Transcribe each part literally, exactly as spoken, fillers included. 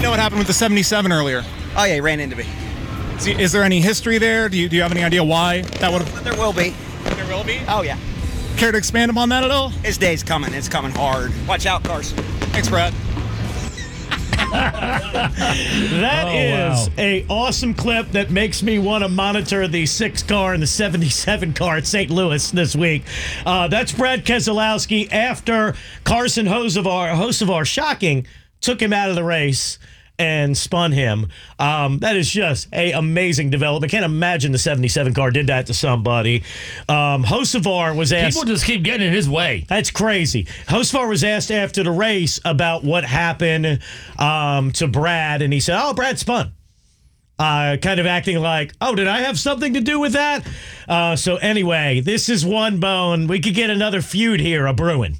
know what happened with the seventy-seven earlier? Oh, yeah, he ran into me. Is, is there any history there? Do you, do you have any idea why that would have... There will be. There will be? Oh, yeah. Care to expand upon that at all? His day's coming. It's coming hard. Watch out, Carson. Thanks, Brad. That Oh, is wow. a awesome clip that makes me want to monitor the six car and the seventy-seven car at Saint Louis this week. Uh, that's Brad Keselowski after Carson Hocevar, Hocevar, shocking, took him out of the race and spun him. Um, that is just a amazing development. Can't imagine the seventy-seven car did that to somebody. Um, Hocevar was asked... People just keep getting in his way. That's crazy. Hocevar was asked after the race about what happened um, to Brad, and he said, oh, Brad spun. Uh, kind of acting like, oh, did I have something to do with that? Uh, so anyway, this is one bone. We could get another feud here, a brewing.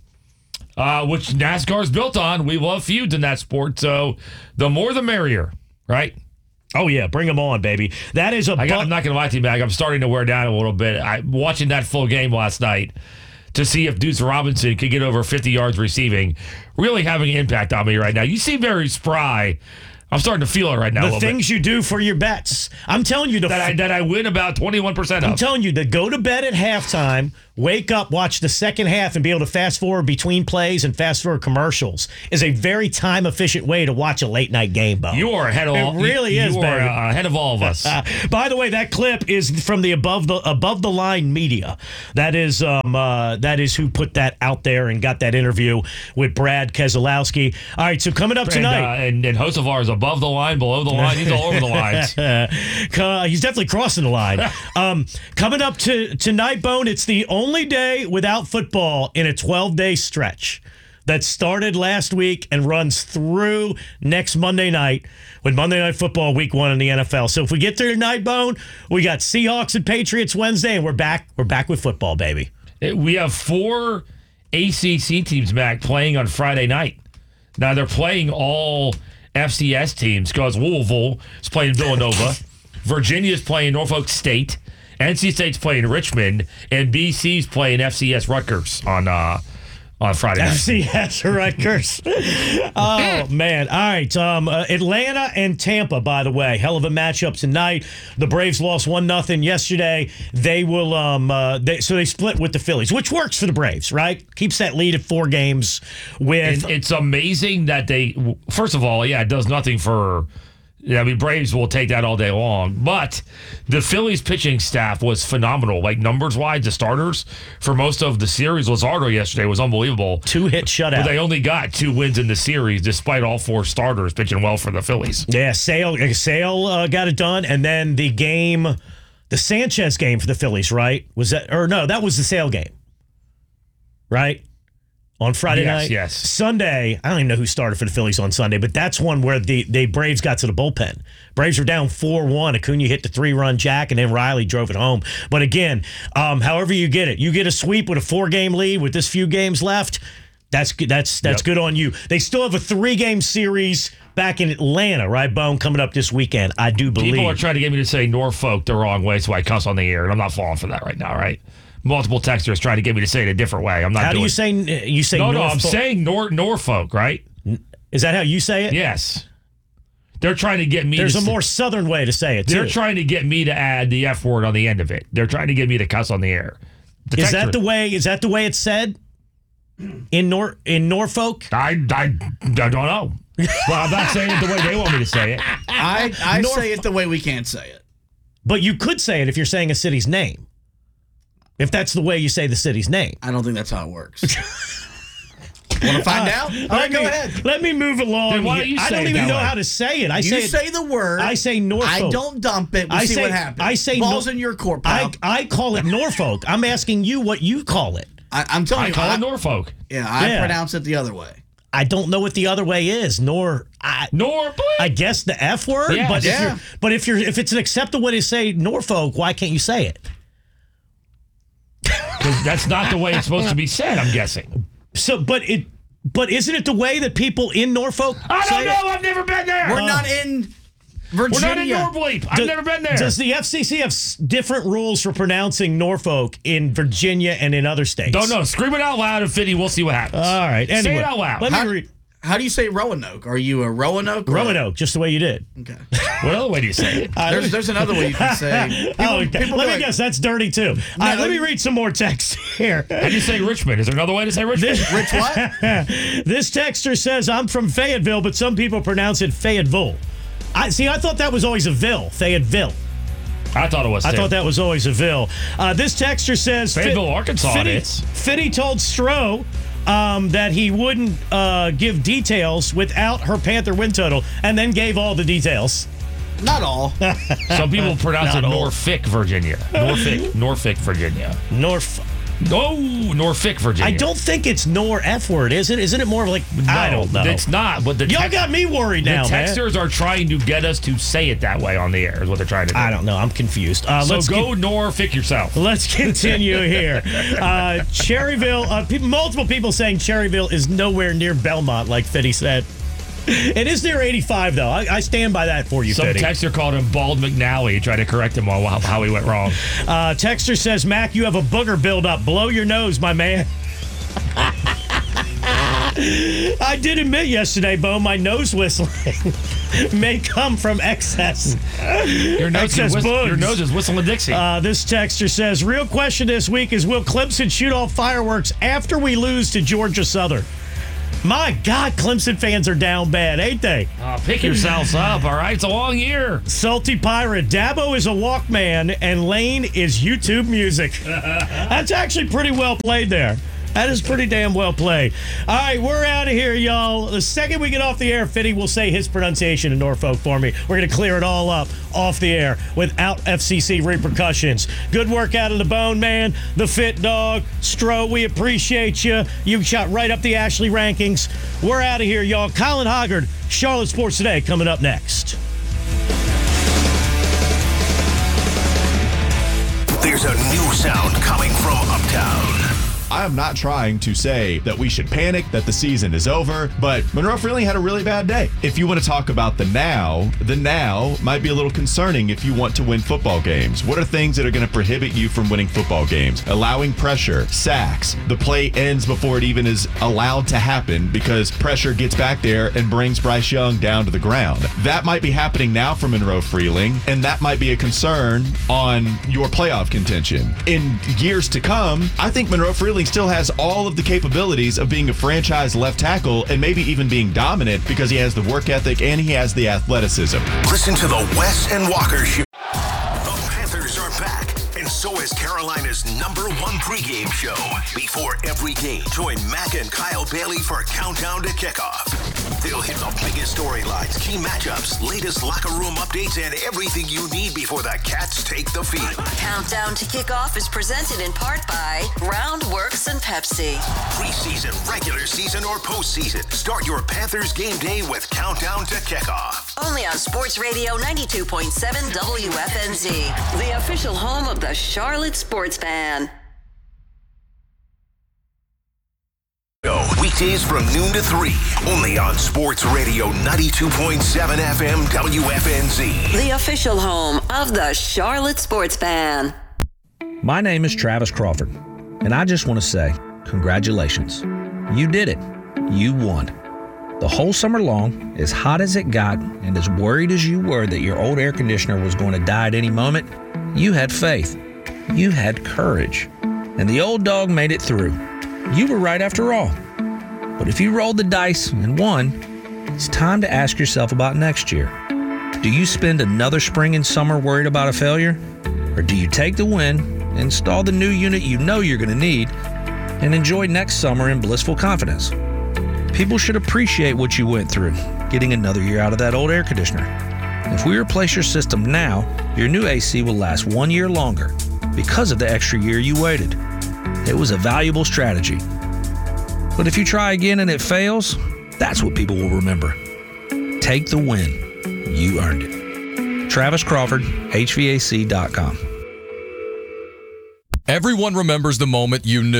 Uh, which NASCAR's built on. We love feuds in that sport, so the more the merrier, right? Oh, yeah, bring them on, baby. That is a... I got, bu- I'm not going to lie to you, Mag. I'm starting to wear down a little bit. I watching that full game last night to see if Deuce Robinson could get over fifty yards receiving, really having an impact on me right now. You seem very spry. I'm starting to feel it right now. a the little things bit. you do for your bets. I'm telling you... The that I, that I win about twenty-one percent I'm of. telling you to go to bed at halftime, wake up, watch the second half, and be able to fast forward between plays and fast forward commercials is a very time efficient way to watch a late night game, Bo. You are ahead of all. It really you, is, you are baby. uh, ahead of all of us. Uh, by the way, that clip is from the above the above the line media. That is um uh, that is who put that out there and got that interview with Brad Keselowski. All right, so coming up and, tonight, uh, and, and Hocevar is above the line, below the line. He's all over the lines. Uh, he's definitely crossing the line. Um, coming up to tonight, Bone, it's the only day without football in a twelve-day stretch that started last week and runs through next Monday night with Monday Night Football week one in the N F L. So if we get there tonight, Bone, we got Seahawks and Patriots Wednesday, and we're back. We're back with football, baby. We have four A C C teams, Mac, playing on Friday night. Now they're playing all F C S teams because Louisville is playing Villanova, Virginia's playing Norfolk State, N C State's playing Richmond, and B C's playing F C S Rutgers on uh, on Friday night. F C S Rutgers. Oh, man. All right. Um, uh, Atlanta and Tampa, by the way. Hell of a matchup tonight. The Braves lost one nothing yesterday. They will, um, uh, they, so they split with the Phillies, which works for the Braves, right? Keeps that lead at four games with. And it's amazing that they, first of all, yeah, it does nothing for. Yeah, I mean, Braves will take that all day long. But the Phillies pitching staff was phenomenal. Like, numbers-wise, the starters for most of the series, Luzardo yesterday was unbelievable. Two-hit shutout. But they only got two wins in the series, despite all four starters pitching well for the Phillies. Yeah, Sale, Sale uh, got it done. And then the game, the Sanchez game for the Phillies, right? Was that, or no, that was the Sale game, right? On Friday Yes, night. yes. Sunday, I don't even know who started for the Phillies on Sunday, but that's one where the, the Braves got to the bullpen. Braves were down four one. Acuna hit the three-run jack, and then Riley drove it home. But again, um, however you get it, you get a sweep with a four-game lead with this few games left, that's that's that's Yep. good on you. They still have a three-game series back in Atlanta, right, Bone, coming up this weekend, I do believe. People are trying to get me to say Norfolk the wrong way, so I cuss on the air, and I'm not falling for that right now, right? Multiple texters trying to get me to say it a different way. I'm not How do doing you say, you say No, no, I'm Norfolk? saying Nor- Norfolk, right? Is that how you say it? Yes. They're trying to get me There's to a s- more southern way to say it, too. They're trying to get me to add the F word on the end of it. They're trying to get me to cuss on the air. The Is that texter- the way? Is that the way it's said in Nor in Norfolk? I, I, I don't know. Well, I'm not saying it the way they want me to say it. I, I North- say it the way we can't say it. But you could say it if you're saying a city's name. If that's the way you say the city's name. I don't think that's how it works. Want to find out? All Let right, go me, ahead. Let me move along. Then why here. don't you I say don't it even that know way? how to say it. I You say it, say the word. I say Norfolk. I don't dump it. We'll I see say- what happens. I say Ball's Nor- in your court, I, pal. I call it Norfolk. I'm asking you what you call it. I, I'm telling I you. call I, it Norfolk. Yeah, I Yeah. pronounce it the other way. I don't know what the other way is. Nor I. Norfolk. I guess the F word. Yes. But if Yeah. you're, but if you're if it's an acceptable way to say Norfolk, why can't you say it? 'Cause that's not the way it's supposed to be said, I'm guessing. So, but it, but isn't it the way that people in Norfolk? I say don't know. I've never been there. We're not in Virginia. We're not in Norwbleep. I've Do- never been there. Does the F C C have s- different rules for pronouncing Norfolk in Virginia and in other states? Don't know. Scream it out loud and Fitty. We'll see what happens. All right. Anyway, Say it out loud. Let me How- read. How do you say Roanoke? Are you a Roanoke? or- Roanoke, just the way you did. Okay. What other way do you say it? There's, there's another way you can say. People, oh, okay. people Let go me like, guess. That's dirty, too. All right, let me read some more text here. How do you say Richmond? Is there another way to say Richmond? This, Rich what? this texter says, I'm from Fayetteville, but some people pronounce it Fayetteville. I See, I thought that was always a Ville, Fayetteville. I thought it was. I too. thought that was always a Ville. Uh, this texter says... Fayetteville, Arkansas it Fitty, is. Fitty told Stroh um, that he wouldn't uh, give details without her Panther win total, and then gave all the details. Not all. Some people pronounce Not it all. Norfolk, Virginia. Norfolk, Norfolk, Virginia. North... Oh, Norfolk, Virginia. I don't think it's nor F word, is it? Isn't it more of like... No, I don't know. It's not. But the Y'all text- got me worried now, the man. texters are trying to get us to say it that way on the air. Is what they're trying to do. I don't know. I'm confused. Uh, So let's go get- Norfolk yourself. Let's continue here. Uh, Cherryville, uh, people, multiple people saying Cherryville is nowhere near Belmont, like Fitty said. It is near eighty-five, though. I, I stand by that for you, Some Fitty. texter called him Bald McNally, tried to correct him on how, how he went wrong. Uh, Texter says, Mac, you have a booger buildup. Blow your nose, my man. I did admit yesterday, Bo, my nose whistling may come from excess. Your nose, Excess is, whist- bugs. your nose is whistling Dixie. Uh, this texter says, real question this week is, will Clemson shoot off fireworks after we lose to Georgia Southern? My God, Clemson fans are down bad, ain't they? Oh, pick yourselves up, all right? It's a long year. Salty Pirate, Dabo is a Walkman, and Lane is YouTube music. That's actually pretty well played there. That is pretty damn well played. All right, we're out of here, y'all. The second we get off the air, Fitty will say his pronunciation in Norfolk for me. We're going to clear it all up off the air without F C C repercussions. Good work out of the bone, man. The Fit Dog. Stro, we appreciate you. You shot right up the Ashley rankings. We're out of here, y'all. Colin Hoggard, Charlotte Sports Today, coming up next. There's a new sound coming from Uptown. I am not trying to say that we should panic, that the season is over, but Monroe Freeling had a really bad day. If you want to talk about the now, the now might be a little concerning if you want to win football games. What are things that are going to prohibit you from winning football games? Allowing pressure, sacks, the play ends before it even is allowed to happen because pressure gets back there and brings Bryce Young down to the ground. That might be happening now for Monroe Freeling, and that might be a concern on your playoff contention. In years to come, I think Monroe Freeling still has all of the capabilities of being a franchise left tackle and maybe even being dominant because he has the work ethic and he has the athleticism. Listen to the Wes and Walker Show. The Panthers are back, and so is Carolina's number one pregame show. Before every game, join Mac and Kyle Bailey for Countdown to Kickoff. They'll hit the biggest storylines, key matchups, latest locker room updates, and everything you need before the Cats take the field. Countdown to Kickoff is presented in part by Roundworks and Pepsi. Preseason, regular season, or postseason, start your Panthers game day with Countdown to Kickoff. Only on Sports Radio ninety-two point seven W F N Z, the official home of the Charlotte Sports Fan. Weekdays from noon to three, only on Sports Radio ninety-two point seven F M W F N Z. The official home of the Charlotte Sports Fan. My name is Travis Crawford, and I just want to say congratulations. You did it. You won. The whole summer long, as hot as it got and as worried as you were that your old air conditioner was going to die at any moment, you had faith. You had courage. And the old dog made it through. You were right after all. But if you rolled the dice and won, it's time to ask yourself about next year. Do you spend another spring and summer worried about a failure? Or do you take the win, install the new unit you know you're going to need, and enjoy next summer in blissful confidence? People should appreciate what you went through, getting another year out of that old air conditioner. If we replace your system now, your new A C will last one year longer because of the extra year you waited. It was a valuable strategy. But if you try again and it fails, that's what people will remember. Take the win. You earned it. Travis Crawford, H V A C dot com. Everyone remembers the moment you knew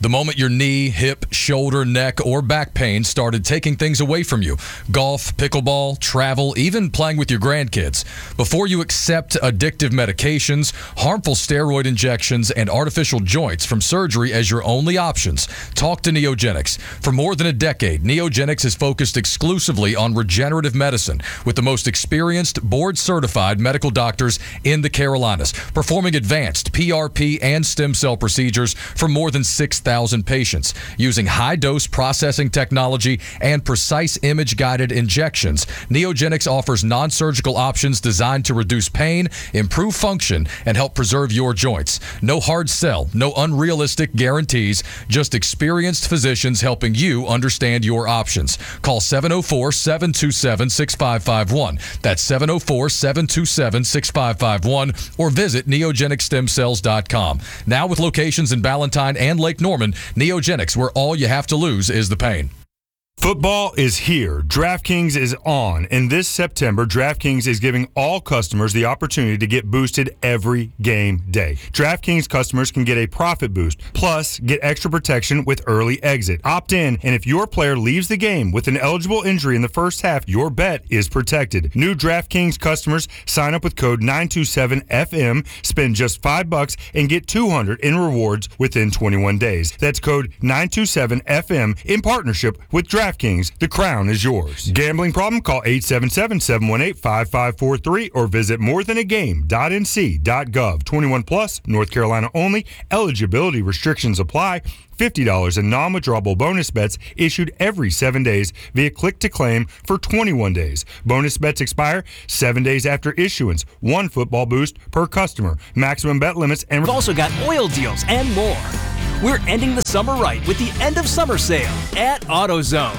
The moment your knee, hip, shoulder, neck, or back pain started taking things away from you. Golf, pickleball, travel, even playing with your grandkids. Before you accept addictive medications, harmful steroid injections, and artificial joints from surgery as your only options, talk to Neogenics. For more than a decade, Neogenics is focused exclusively on regenerative medicine with the most experienced, board-certified medical doctors in the Carolinas, performing advanced P R P and stem cell procedures for more than six thousand patients. Using high-dose processing technology and precise image-guided injections, Neogenics offers non-surgical options designed to reduce pain, improve function, and help preserve your joints. No hard sell, no unrealistic guarantees, just experienced physicians helping you understand your options. Call seven oh four, seven two seven, six five five one. That's seven oh four, seven two seven, six five five one, or visit neogenic stem cells dot com. Now with locations in Ballantyne and Lake Norman, Neogenics, where all you have to lose is the pain. Football is here. DraftKings is on. And this September, DraftKings is giving all customers the opportunity to get boosted every game day. DraftKings customers can get a profit boost, plus get extra protection with early exit. Opt in, and if your player leaves the game with an eligible injury in the first half, your bet is protected. New DraftKings customers sign up with code nine two seven F M, spend just five bucks, and get two hundred in rewards within twenty-one days. That's code nine two seven F M in partnership with DraftKings. DraftKings, the crown is yours. Gambling problem? Call eight seven seven, seven one eight, five five four three or visit more than a game dot n c dot gov. twenty-one plus, North Carolina only. Eligibility restrictions apply. fifty dollars in non-withdrawable bonus bets issued every seven days via click-to-claim for twenty-one days. Bonus bets expire seven days after issuance. One football boost per customer. Maximum bet limits and... We've also got oil deals and more. We're ending the summer right with the end of summer sale at AutoZone.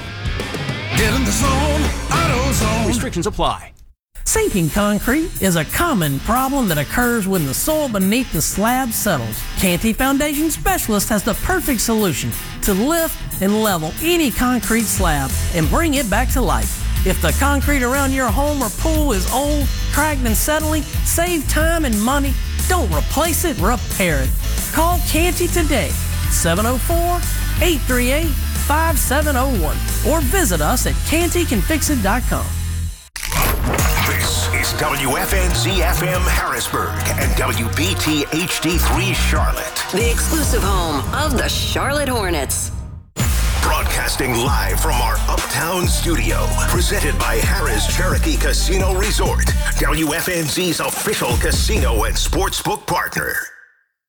Get in the zone, AutoZone. Restrictions apply. Sinking concrete is a common problem that occurs when the soil beneath the slab settles. Canty Foundation Specialist has the perfect solution to lift and level any concrete slab and bring it back to life. If the concrete around your home or pool is old, cracked, and settling, save time and money. Don't replace it, repair it. Call Canty today, seven oh four, eight three eight, five seven oh one, or visit us at canty can fix it dot com. This is W F N Z F M Harrisburg and W B T H D three Charlotte. The exclusive home of the Charlotte Hornets. Broadcasting live from our Uptown studio. Presented by Harrah's Cherokee Casino Resort. W F N Z's official casino and sportsbook partner.